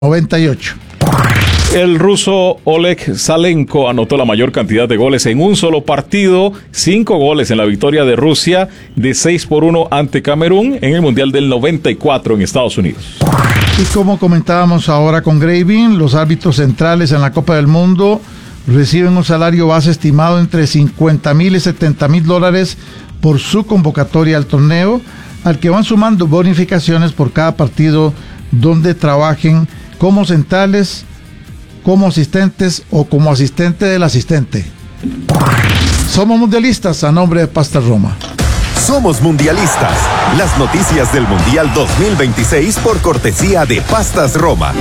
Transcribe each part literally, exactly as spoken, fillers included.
noventa y ocho. El ruso Oleg Salenko anotó la mayor cantidad de goles en un solo partido, cinco goles en la victoria de Rusia de seis por uno ante Camerún en el Mundial del noventa y cuatro en Estados Unidos. Y como comentábamos ahora con Graving, los árbitros centrales en la Copa del Mundo reciben un salario base estimado entre cincuenta mil y setenta mil dólares por su convocatoria al torneo, al que van sumando bonificaciones por cada partido donde trabajen como centrales, como asistentes o como asistente del asistente. Somos mundialistas a nombre de Pastas Roma. Somos mundialistas. Las noticias del Mundial dos mil veintiséis por cortesía de Pastas Roma.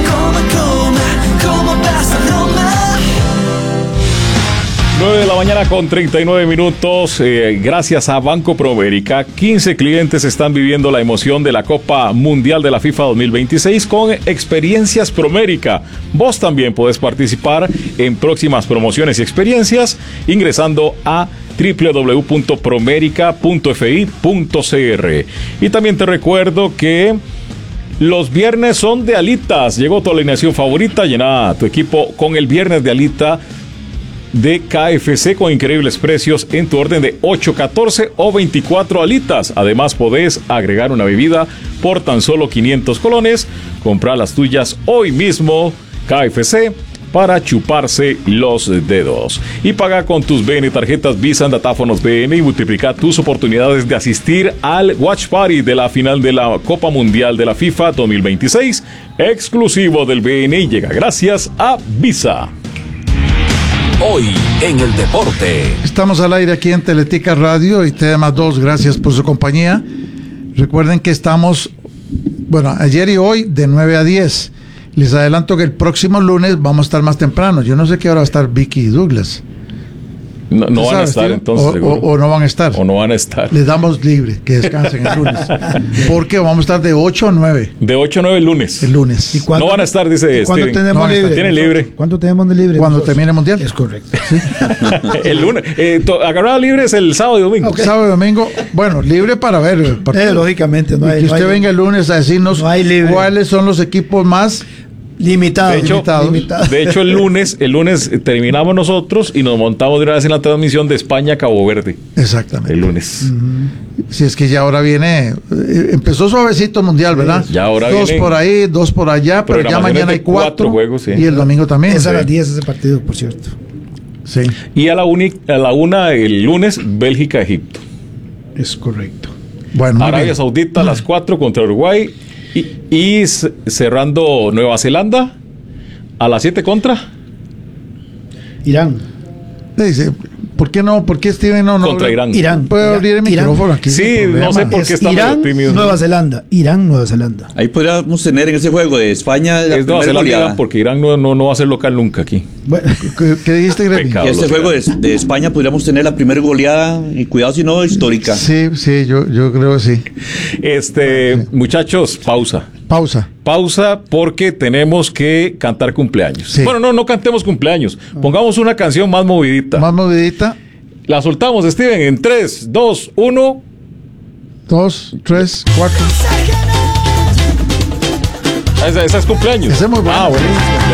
nueve de la mañana con treinta y nueve minutos. Eh, gracias a Banco Promérica, quince clientes están viviendo la emoción de la Copa Mundial de la FIFA dos mil veintiséis con experiencias Promérica. Vos también podés participar en próximas promociones y experiencias ingresando a doble u doble u doble u punto promérica punto f i punto c r. Y también te recuerdo que los viernes son de alitas. Llegó tu alineación favorita, llena tu equipo con el viernes de alita de K F C con increíbles precios en tu orden de ocho, catorce o veinticuatro alitas. Además podés agregar una bebida por tan solo quinientos colones. Comprar las tuyas hoy mismo. K F C, para chuparse los dedos. Y paga con tus B N tarjetas Visa en datáfonos B N y multiplica tus oportunidades de asistir al Watch Party de la final de la Copa Mundial de la FIFA dos mil veintiséis, exclusivo del B N, y llega gracias a Visa. Hoy en el deporte. Estamos al aire aquí en Teletica Radio y T D más dos, gracias por su compañía. Recuerden que estamos, bueno, ayer y hoy de nueve a diez. Les adelanto que el próximo lunes vamos a estar más temprano. Yo no sé qué hora va a estar Vicky y Douglas. No, no van a estar, tío? entonces. O, o, o no van a estar. O no van a estar. Les damos libre, que descansen el lunes. Porque vamos a estar de ocho a nueve. De ocho a nueve el lunes. El lunes. ¿Y cuándo, no van a estar, dice ¿cuándo Steven. tenemos No libre? Tienen libre. ¿Cuánto tenemos de libre? Cuando nosotros? termine el Mundial. Es correcto. ¿Sí? El lunes. Eh, to, agarrada libre es el sábado y domingo. Okay. Sábado y domingo. Bueno, libre para ver el partido. Eh, lógicamente, no Y hay, que no usted hay- venga el lunes a decirnos no hay libre. cuáles son los equipos más limitado. De hecho, limitado, limitado. De hecho, el lunes, el lunes terminamos nosotros y nos montamos de una vez en la transmisión de España-Cabo Verde. exactamente. El lunes. Si es que ya ahora viene, eh, empezó suavecito el Mundial, ¿verdad? Ya ahora dos viene por ahí, dos por allá, pero ya programaciones mañana de hay cuatro, cuatro juegos, sí. y el domingo también. Es a Sí. las diez ese partido, por cierto. Sí. Y a la, uni, a la una el lunes, Bélgica-Egipto. Es correcto. Bueno, muy Arabia bien. Saudita a las cuatro contra Uruguay. Y, y c- cerrando Nueva Zelanda a las siete contra. Irán. Le dice, ¿por qué no? ¿Por qué Steven no? no Contra Irán. Irán. Puede abrir el Irán. micrófono aquí. Sí, sin no sé problema. por qué Es está medio Irán, tímido. Nueva Zelanda. Irán, Nueva Zelanda. Ahí podríamos tener en ese juego de España la Es Nueva primera Zelanda, goleada. porque Irán no, no, no va a ser local nunca aquí. Bueno, ¿Qué, qué dijiste, Gremi? Pecado. Y este los juego de, de España podríamos tener la primera goleada, y cuidado si no, histórica. Sí, sí, yo, yo creo que sí. Este, muchachos, pausa. Pausa. Pausa porque tenemos que cantar cumpleaños. Sí. Bueno, no, no cantemos cumpleaños. Pongamos una canción más movidita. Más movidita. La soltamos, Steven, en tres, dos, uno. Dos, tres, cuatro. Esa, esa es cumpleaños. Esa es muy buena. Ah, buenísimo.